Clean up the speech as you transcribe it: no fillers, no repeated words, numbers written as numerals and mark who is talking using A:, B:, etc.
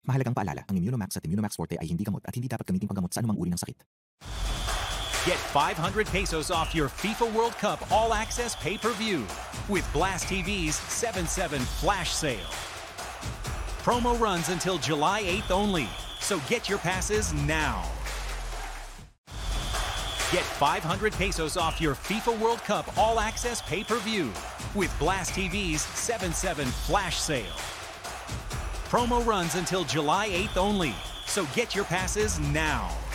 A: Mahalagang paalala, ang Immunomax at Immunomax Forte ay hindi gamot at hindi dapat gamitin panggamot sa anumang uri ng sakit.
B: Get 500 pesos off your FIFA World Cup all-access pay-per-view with Blast TV's 7/7 flash sale. Promo runs until July 8th only, so get your passes now. Get 500 pesos off your FIFA World Cup all-access pay-per-view with Blast TV's 7/7 flash sale. Promo runs until July 8th only, so get your passes now.